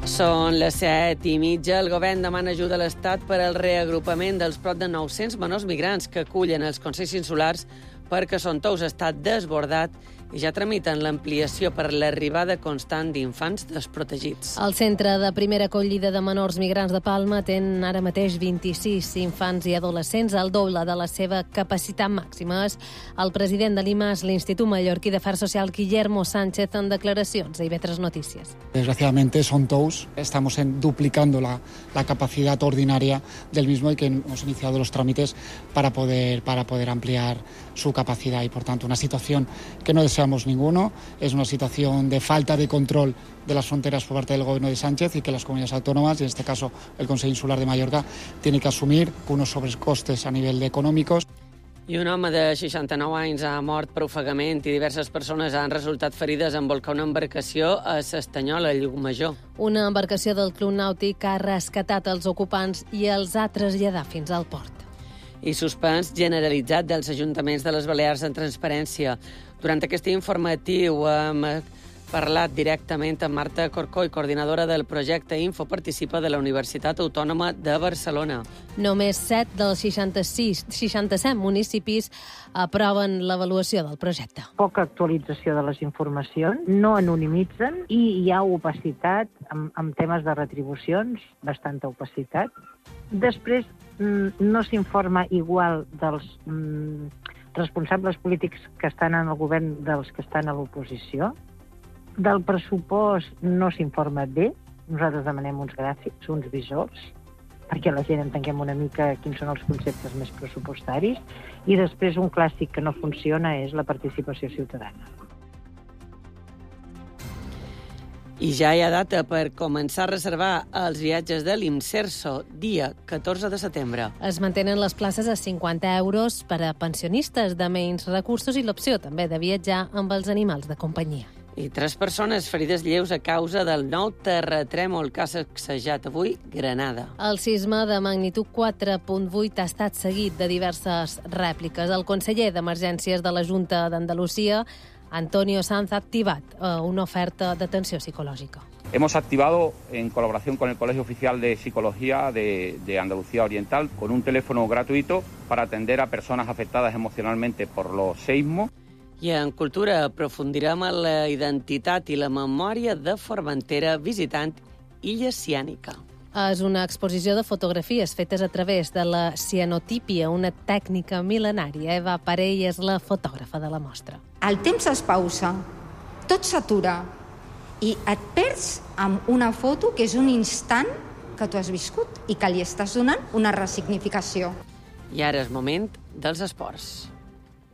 Són les 7:30. El govern demana ajuda a l'Estat per al reagrupament dels prop de 900 menors migrants que acullen els consells insulars perquè Son Tous està desbordat i ja tramiten l'ampliació per l'arribada constant d'infants desprotegits. El centre de primera acollida de menors migrants de Palma ten ara mateix 26 infants i adolescents, el doble de la seva capacitat màxima. És el president de l'IMAS, l'Institut Mallorquí d'Afers Social, Guillermo Sánchez, en declaracions a IB3 Noticias. Desgraciadamente, Son Tous estamos duplicando la capacidad ordinaria del mismo y que hemos iniciado los trámites para poder ampliar su capacidad y, por tanto, una situación que no deseamos ninguno. Es una situación de falta de control de las fronteras por parte del gobierno de Sánchez y que las comunidades autónomas, y en este caso el Consell Insular de Mallorca, tiene que asumir unos sobrecostes a nivel de económicos. I un home de 69 anys ha mort per ofegament i diverses persones han resultat ferides en volcar una embarcació a S'Estanyola, a Llucmajor. Una embarcació del Club Nàutic ha rescatat els ocupants i els ha traslladat fins al port. I suspens generalitzat dels ajuntaments de les Balears en transparència. Durant aquest informatiu hem parlat directament amb Marta Corcoy, coordinadora del projecte Info Participa de la Universitat Autònoma de Barcelona. Només 7 dels 67 municipis aproven l'avaluació del projecte. Poca actualització de les informacions, no anonimitzen i hi ha opacitat amb temes de retribucions, bastanta opacitat. Després, no s'informa igual dels responsables polítics que estan en el govern dels que estan a l'oposició. Del pressupost no s'informa bé. Nosaltres demanem uns gràfics, uns visors, perquè la gent entenguem una mica quins són els conceptes més pressupostaris. I després un clàssic que no funciona és la participació ciutadana. I ja hi ha data per començar a reservar els viatges de l'Imserso, dia 14 de setembre. Es mantenen les places a 50 euros per a pensionistes de menys recursos i l'opció també de viatjar amb els animals de companyia. I 3 persones ferides lleus a causa del nou terratrèmol que ha sacsejat avui Granada. El sisme de magnitud 4.8 ha estat seguit de diverses rèpliques. El conseller d'Emergències de la Junta d'Andalusia, Antonio Sanz, ha activat una oferta d'atenció psicològica. Hemos activado, en colaboración con el Colegio Oficial de Psicología de Andalucía Oriental, con un teléfono gratuito para atender a personas afectadas emocionalmente por los seismos. I en cultura aprofundirem en la identitat i la memòria de Formentera visitant Illa Ciànica. És una exposició de fotografies fetes a través de la cianotípia, una tècnica mil·lenària. Eva Parell és la fotògrafa de la mostra. El temps es pausa, tot s'atura i et perds amb una foto que és un instant que tu has viscut i que li estàs donant una ressignificació. I ara és moment dels esports.